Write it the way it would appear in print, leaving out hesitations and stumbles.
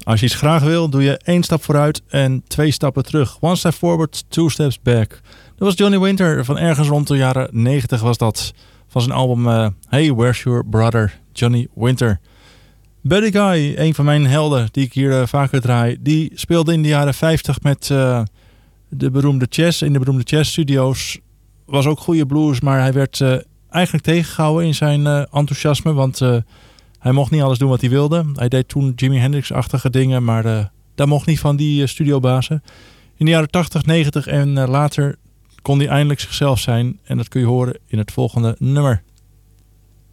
Als je iets graag wil, doe je 1 stap vooruit en 2 stappen terug. 1 step forward, 2 steps back. Dat was Johnny Winter, van ergens rond de jaren 90 was dat. Van zijn album Hey, Where's Your Brother, Johnny Winter. Buddy Guy, een van mijn helden die ik hier vaker draai, die speelde in de jaren 50 met de beroemde Chess, in de beroemde Chess Studios. Was ook goede blues, maar hij werd eigenlijk tegengehouden in zijn enthousiasme, want hij mocht niet alles doen wat hij wilde. Hij deed toen Jimi Hendrix-achtige dingen, maar dat mocht niet van die studiobazen. In de jaren 80, 90 en later kon hij eindelijk zichzelf zijn en dat kun je horen in het volgende nummer.